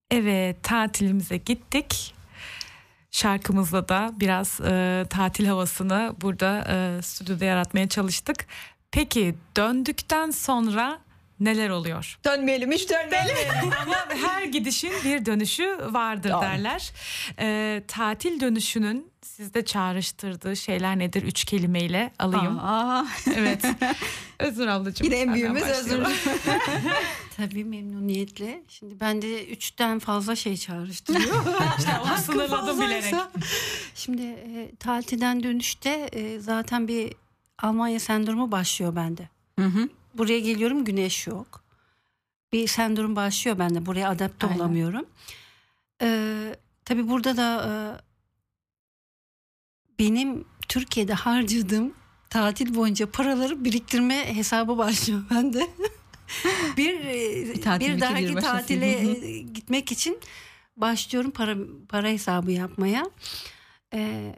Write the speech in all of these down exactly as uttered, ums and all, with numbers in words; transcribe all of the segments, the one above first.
Evet, tatilimize gittik. Şarkımızla da biraz e, tatil havasını burada e, stüdyoda yaratmaya çalıştık. Peki döndükten sonra neler oluyor? Dönmeyelim, hiç dönmeyelim. Ama her gidişin bir dönüşü vardır Doğru. derler. E, tatil dönüşünün sizde çağrıştırdığı şeyler nedir? Üç kelimeyle alayım. Aa. Evet. Özür ablacığım. Yine en büyüğümüz Özür. Tabii memnuniyetle. Şimdi bende üçten fazla şey çağrıştırıyor. İşte onu sınırladım bilerek. Şimdi e, tatilden dönüşte e, zaten bir Almanya sendromu başlıyor bende. Hı hı. Buraya geliyorum, güneş yok. Bir sendrom başlıyor bende. Buraya adapte Aynen. olamıyorum. Ee, tabii burada da e, benim Türkiye'de harcadığım tatil boyunca paraları biriktirme hesabı başlıyor bende. bir e, Tatil bir dahaki bitirir başlasın. tatile e, gitmek için başlıyorum para para hesabı yapmaya. Ee,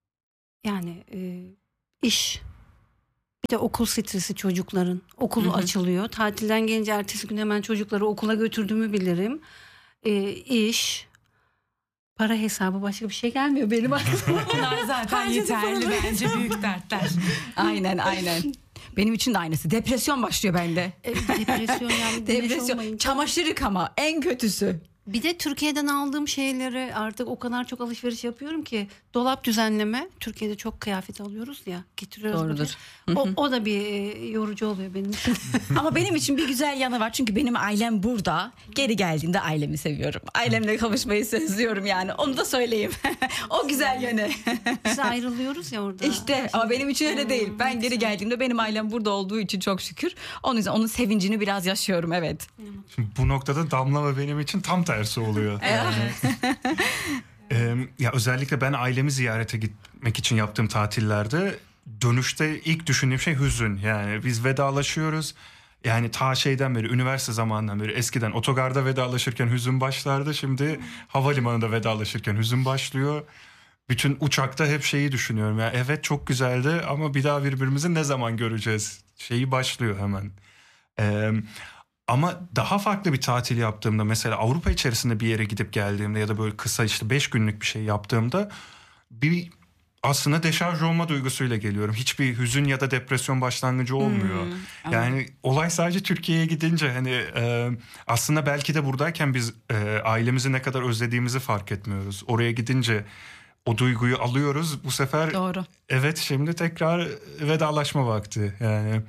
yani e, iş. Bir de okul stresi çocukların. Okulu Hı hı. açılıyor. Tatilden gelince ertesi gün hemen çocukları okula götürdüğümü bilirim. Ee, iş, para hesabı, başka bir şey gelmiyor benim aklıma. Bunlar zaten yeterli bence, büyük dertler. Aynen aynen. Benim için de aynısı. Depresyon başlıyor bende. E, depresyon yani güneş Depresyon. olmayınca. Çamaşır yıkama en kötüsü. Bir de Türkiye'den aldığım şeyleri artık o kadar çok alışveriş yapıyorum ki dolap düzenleme. Türkiye'de çok kıyafet alıyoruz ya, getiriyoruz. Doğrudur. buraya. O, o da bir e, yorucu oluyor benim için. Ama benim için bir güzel yanı var. Çünkü benim ailem burada. Geri geldiğimde ailemi seviyorum. Ailemle kavuşmayı sözlüyorum yani. Onu da söyleyeyim. O güzel yönü. Biz ayrılıyoruz ya orada. İşte ama benim için öyle değil. Ben geri geldiğimde benim ailem burada olduğu için çok şükür. Onun yüzden onun sevincini biraz yaşıyorum, evet. Şimdi bu noktada Damla ve benim için tam tersi oluyor. Evet. Ee, ya özellikle ben ailemi ziyarete gitmek için yaptığım tatillerde dönüşte ilk düşündüğüm şey hüzün. Yani biz vedalaşıyoruz. Yani ta şeyden beri, üniversite zamanından beri, eskiden otogarda vedalaşırken hüzün başlardı. Şimdi havalimanında vedalaşırken hüzün başlıyor. Bütün uçakta hep şeyi düşünüyorum. Yani evet çok güzeldi ama bir daha birbirimizi ne zaman göreceğiz? Şeyi başlıyor hemen. Ee, Ama daha farklı bir tatil yaptığımda, mesela Avrupa içerisinde bir yere gidip geldiğimde ya da böyle kısa işte beş günlük bir şey yaptığımda bir aslında deşarj olma duygusuyla geliyorum. Hiçbir hüzün ya da depresyon başlangıcı olmuyor. Hmm, yani olay sadece Türkiye'ye gidince hani e, aslında belki de buradayken biz e, ailemizi ne kadar özlediğimizi fark etmiyoruz. Oraya gidince o duyguyu alıyoruz. Bu sefer Doğru. evet şimdi tekrar vedalaşma vakti yani.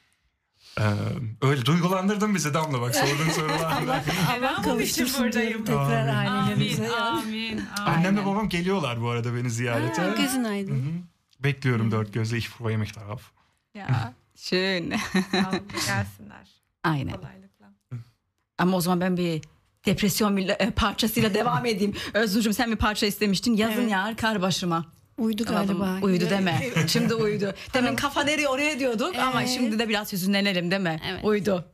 Ee, öyle duygulandırdın bizi Damla, bak sorduğun sorularla. Ben bu için buradayım. Tekrar Amin. ailelerimize. Amin, yani. amin, amin. Annemle babam geliyorlar bu arada beni ziyarete. Ha, gözün aydın. Hı hı. Bekliyorum dört gözle. Ich freue mich darauf. Ya, schön. Sağlıklı gelsinler. Aynen. Kolaylıkla. Ama o zaman ben bir depresyon bir e, parçasıyla devam edeyim. Özgürcüğüm, sen bir parça istemiştin. Yazın Evet. yağar kar başıma. Uyudu galiba. Alalım. Uyudu deme. Şimdi uyudu. Demin kafa nereye oraya diyorduk ama Evet. şimdi de biraz hüzünlenelim değil mi? Evet. Uyudu.